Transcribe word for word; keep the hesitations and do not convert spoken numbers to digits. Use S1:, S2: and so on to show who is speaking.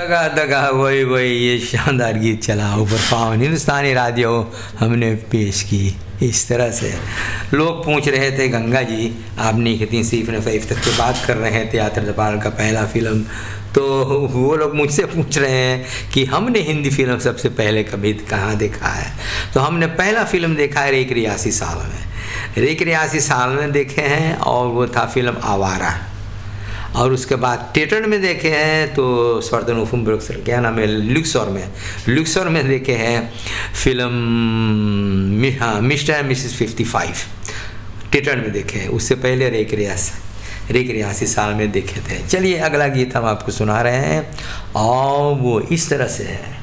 S1: दगा दगा वही वही ये शानदार गीत चला ऊपर पावन हिंदुस्तानी राडियो हमने पेश की। इस तरह से लोग पूछ रहे थे गंगा जी आपने कितनी सीफ ने फैफ तक की बात कर रहे हैं थिएटर जपान का पहला फिल्म, तो वो लोग मुझसे पूछ रहे हैं कि हमने हिंदी फिल्म सबसे पहले कभी कहाँ देखा है। तो हमने पहला फिल्म देखा है रेक रियासी साल में, रेक रियासी साल में देखे हैं और वो था फिल्म आवारा। और उसके बाद थिएटर में देखे हैं तो स्वर्धनोफुम ब्रोक्सर क्या नाम है लुक्सोर में लुक्सोर में देखे हैं फिल्म हाँ mister and Mrs fifty five theatre में देखे हैं। उससे पहले रेक रियास रेक रियासी साल में देखे थे। चलिए अगला गीत हम आपको सुना रहे हैं और वो इस तरह से है।